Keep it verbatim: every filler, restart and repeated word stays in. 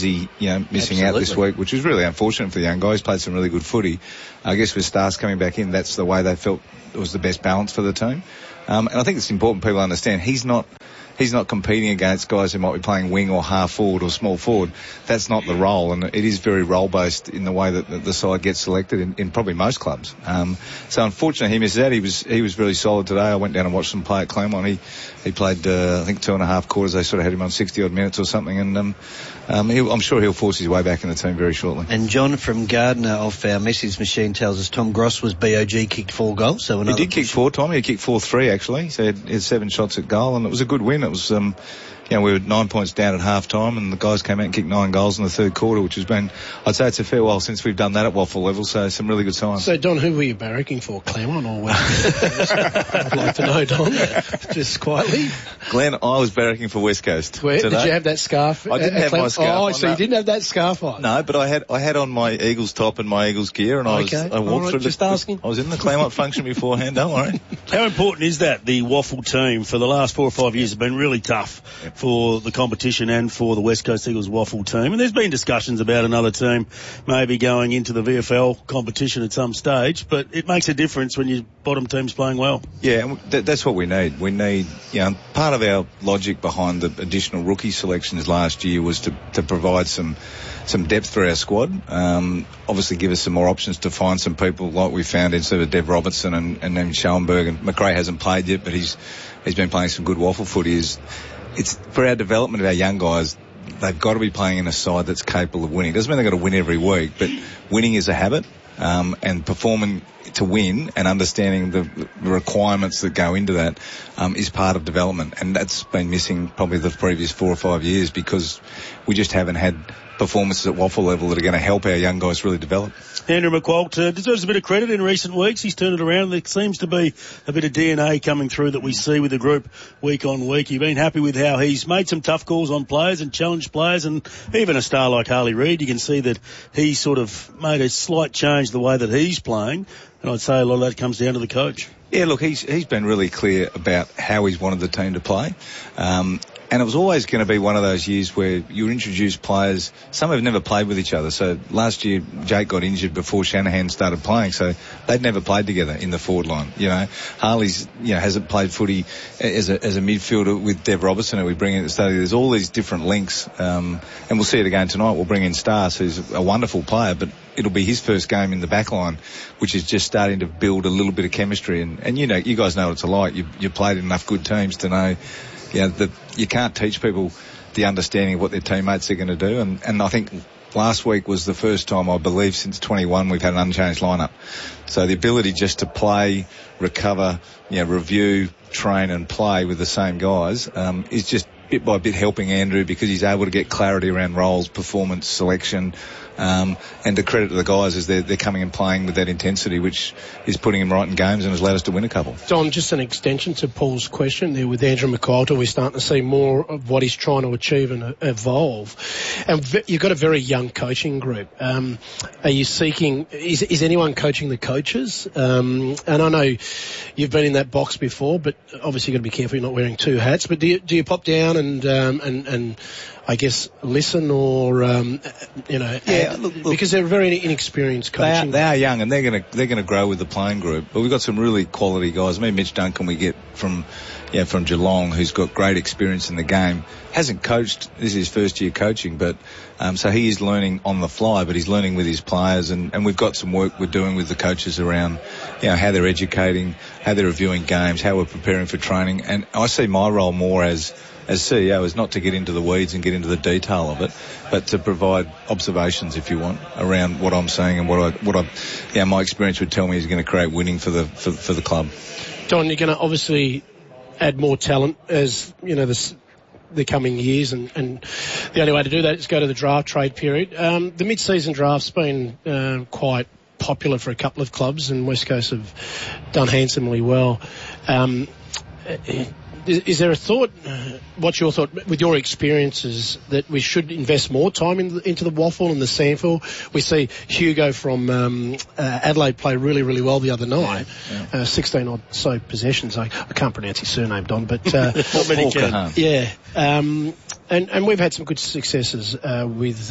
Izzy, you know, missing Absolutely. out this week, which is really unfortunate for the young guys. Played some really good footy. I guess with Stars coming back in, that's the way they felt it was the best balance for the team. Um, and I think it's important people understand he's not he's not competing against guys who might be playing wing or half forward or small forward. That's not the role, and it is very role-based in the way that the, the side gets selected in, in probably most clubs. Um, so unfortunately he misses out. He was he was really solid today. I went down and watched him play at Claremont. He he played uh, I think two and a half quarters. They sort of had him on sixty odd minutes or something, and um, um, he'll, I'm sure he'll force his way back in the team very shortly. And John from Gardner off our message machine tells us Tom Gross was B O G, kicked four goals. So he did kick four, Tom. He kicked four three actually. So he had, he had seven shots at goal, and it was a good win. It was um, you know, we were nine points down at half time, and the guys came out and kicked nine goals in the third quarter, which has been, I'd say it's a fair while since we've done that at Waffle level, so some really good signs. So, Don, who were you barracking for, Claremont or West Coast? I'd like to know, Don, just quietly. Glenn, I was barracking for West Coast. Where, today. Did you have that scarf? I didn't have Clem- my scarf Oh, on, so no. you didn't have that scarf on? No, but I had I had on my Eagles top and my Eagles gear, and I was Okay. I walked All right, through just the, asking. I was in the Claremont function beforehand, don't worry. How important is that, the Waffle team, for the last four or five years have been really tough Yep. for the competition and for the West Coast Eagles Waffle team. And there's been discussions about another team maybe going into the V F L competition at some stage, but it makes a difference when your bottom team's playing well. Yeah, and th- that's what we need. We need, you know, part of our logic behind the additional rookie selections last year was to, to provide some some depth for our squad. Um, obviously give us some more options to find some people like we found instead of Dev Robertson and, and then Schoenberg. And McRae hasn't played yet, but he's he's been playing some good waffle footy. Is It's for our development of our young guys, they've got to be playing in a side that's capable of winning. Doesn't mean they've got to win every week, but winning is a habit, um, and performing to win and understanding the, the requirements that go into that um, is part of development, and that's been missing probably the previous four or five years because we just haven't had performances at Waffle level that are going to help our young guys really develop. Andrew McQualter uh, deserves a bit of credit in recent weeks. He's turned it around. There seems to be a bit of D N A coming through that we see with the group week on week. You've been happy with how he's made some tough calls on players and challenged players, and even a star like Harley Reid, you can see that he's sort of made a slight change the way that he's playing, and I'd say a lot of that comes down to the coach. Yeah, look, he's he's been really clear about how he's wanted the team to play. Um, And it was always going to be one of those years where you introduce players. Some have never played with each other. So last year, Jake got injured before Shanahan started playing. So they'd never played together in the forward line. You know, Harley's, you know, hasn't played footy as a, as a midfielder with Dev Robertson, who we bring in at the start. There's all these different links. Um, and we'll see it again tonight. We'll bring in Stars, who's a wonderful player, but it'll be his first game in the back line, which is just starting to build a little bit of chemistry. And, and you know, you guys know what it's like. You, you've played in enough good teams to know, you know, that you can't teach people the understanding of what their teammates are going to do. And, and I think last week was the first time, I believe, since twenty-one we've had an unchanged lineup. So the ability just to play, recover, you know, review, train and play with the same guys um, is just bit by bit helping Andrew because he's able to get clarity around roles, performance, selection. Um, and to credit to the guys is they're, they're coming and playing with that intensity, which is putting him right in games and has led us to win a couple. Don, just an extension to Paul's question there with Andrew McQualter. We're starting to see more of what he's trying to achieve and uh, evolve. And v- you've got a very young coaching group. Um, are you seeking, is, is anyone coaching the coaches? Um, and I know you've been in that box before, but obviously you've got to be careful you're not wearing two hats. But do you, do you pop down and, um, and, and, I guess, listen or, um, you know, yeah, look, look, because they're very inexperienced coaching. They are, they are young and they're going to they're going to grow with the playing group. But we've got some really quality guys. I mean, Mitch Duncan we get from, yeah, from Geelong, who's got great experience in the game. Hasn't coached. This is his first year coaching, but um, so he is learning on the fly. But he's learning with his players, and, and we've got some work we're doing with the coaches around, you know, how they're educating, how they're reviewing games, how we're preparing for training. And I see my role more as. as C E O is not to get into the weeds and get into the detail of it, but to provide observations, if you want, around what I'm saying and what I, what I, yeah, my experience would tell me is going to create winning for the, for, for the club. Don, you're going to obviously add more talent as, you know, this, the coming years, and, and the only way to do that is go to the draft trade period. Um, the mid-season draft's been, uh, quite popular for a couple of clubs, and West Coast have done handsomely well. Um, Is, is there a thought, uh, what's your thought with your experiences, that we should invest more time in the, into the waffle and the sample? We see Hugo from um, uh, Adelaide play really, really well the other night. Yeah, yeah. Uh, sixteen odd so possessions. I, I can't pronounce his surname, Don, but uh, Not many can. yeah. Um, and, and we've had some good successes uh, with